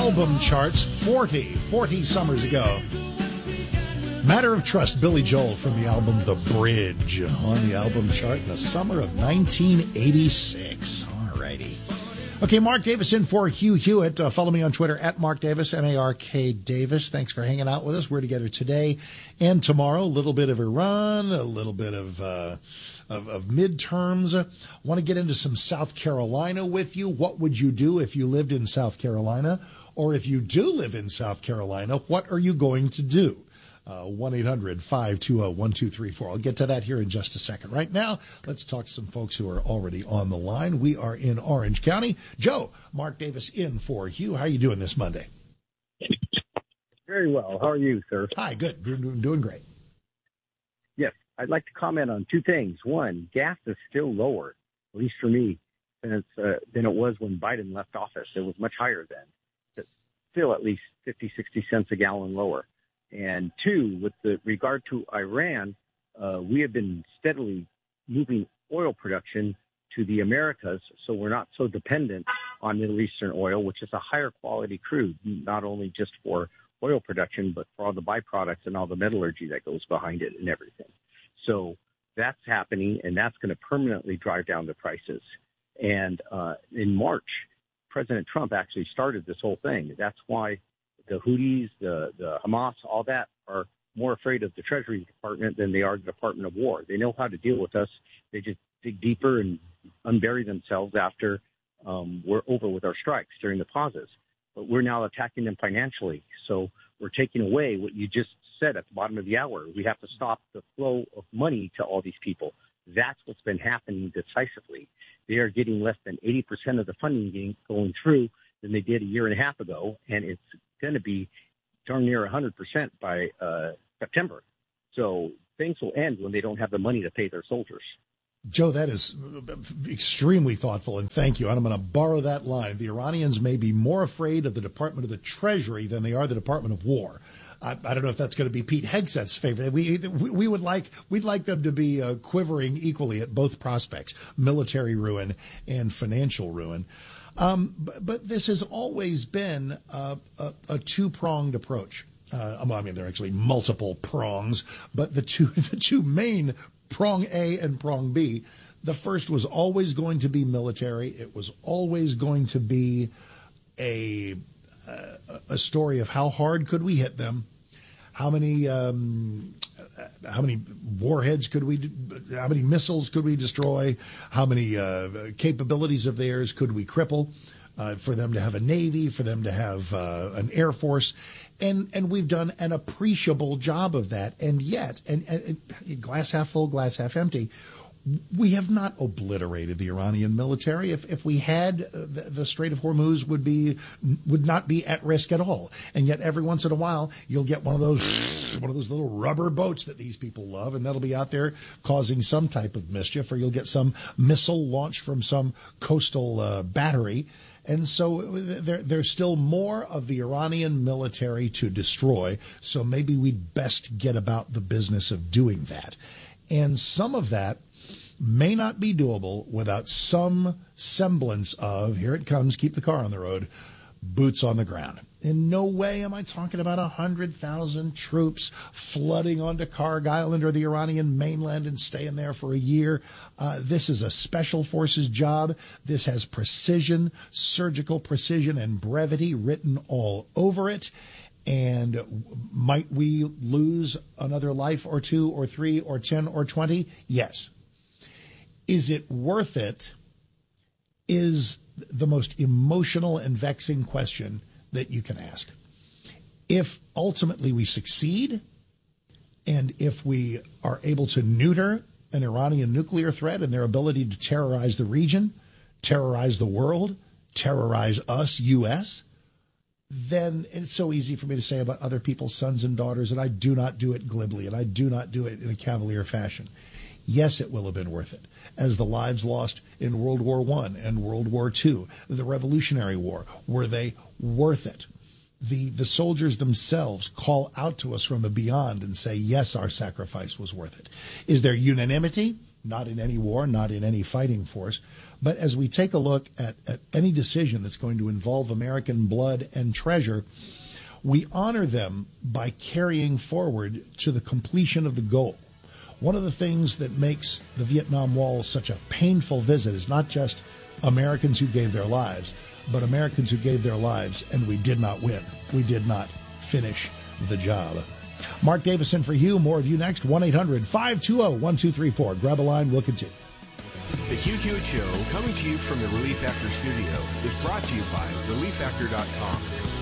album charts 40 summers ago. Matter of Trust, Billy Joel from the album The Bridge on the album chart in the summer of 1986. All righty. Okay, Mark Davis in for Hugh Hewitt. Follow me on Twitter at Mark Davis, M-A-R-K Davis. Thanks for hanging out with us. We're together today and tomorrow. A little bit of Iran, a little bit of midterms. Want to get into some South Carolina with you. What would you do if you lived in South Carolina? Or if you do live in South Carolina, what are you going to do? 1-800-520-1234. I'll get to that here in just a second. Right now, let's talk to some folks who are already on the line. We are in Orange County. Joe, Mark Davis in for Hugh. How are you doing this Monday? Very well. How are you, sir? Hi, good. Doing great. Yes, I'd like to comment on two things. One, gas is still lower, at least for me, than it was when Biden left office. It was much higher then. But still at least 50, 60 cents a gallon lower. And two, with regard to Iran, we have been steadily moving oil production to the Americas, so we're not so dependent on Middle Eastern oil, which is a higher quality crude, not only just for oil production, but for all the byproducts and all the metallurgy that goes behind it and everything. So that's happening, and that's going to permanently drive down the prices. And in March, President Trump actually started this whole thing. That's why the Houthis, the Hamas, all that are more afraid of the Treasury Department than they are the Department of War. They know how to deal with us. They just dig deeper and unbury themselves after we're over with our strikes during the pauses. But we're now attacking them financially. So we're taking away what you just said at the bottom of the hour. We have to stop the flow of money to all these people. That's what's been happening decisively. They are getting less than 80% of the funding going through than they did a year and a half ago, and it's going to be darn near 100% by September. So things will end when they don't have the money to pay their soldiers. Joe, that is extremely thoughtful, and thank you. And I'm going to borrow that line. The Iranians may be more afraid of the Department of the Treasury than they are the Department of War. I don't know if that's going to be Pete Hegseth's favorite. We'd like them to be quivering equally at both prospects, military ruin and financial ruin. But this has always been a two-pronged approach. I mean, there are actually multiple prongs, but the two main, prong A and prong B, the first was always going to be military. It was always going to be a story of how hard could we hit them, how many warheads could we, how many missiles could we destroy, how many capabilities of theirs could we cripple, for them to have a Navy, for them to have an Air Force. And we've done an appreciable job of that. And yet, and glass half full, glass half empty, we have not obliterated the Iranian military. If we had, the Strait of Hormuz would not be at risk at all. And yet every once in a while, you'll get one of those little rubber boats that these people love, and that'll be out there causing some type of mischief, or you'll get some missile launched from some coastal battery. And so there's still more of the Iranian military to destroy. So maybe we'd best get about the business of doing that. And some of that may not be doable without some semblance of, here it comes, keep the car on the road, boots on the ground. In no way am I talking about 100,000 troops flooding onto Karg Island or the Iranian mainland and staying there for a year. This is a special forces job. This has precision, surgical precision, and brevity written all over it. And might we lose another life or two or three or 10 or 20? Yes. Is it worth it? Is the most emotional and vexing question that you can ask. If ultimately we succeed, and if we are able to neuter an Iranian nuclear threat and their ability to terrorize the region, terrorize the world, terrorize us, U.S., then it's so easy for me to say about other people's sons and daughters, and I do not do it glibly, and I do not do it in a cavalier fashion. Yes, it will have been worth it, as the lives lost in World War I and World War II, the Revolutionary War. Were they worth it? The soldiers themselves call out to us from the beyond and say, yes, our sacrifice was worth it. Is there unanimity? Not in any war, not in any fighting force, But as we take a look at any decision that's going to involve American blood and treasure, we honor them by carrying forward to the completion of the goal. One of the things that makes the Vietnam Wall such a painful visit is not just Americans who gave their lives, but Americans who gave their lives and we did not win. We did not finish the job. Mark Davison for Hugh. More of you next. 1-800-520-1234. Grab a line. We'll continue. The Hugh Hewitt Show, coming to you from the Relief Factor studio, is brought to you by ReliefFactor.com.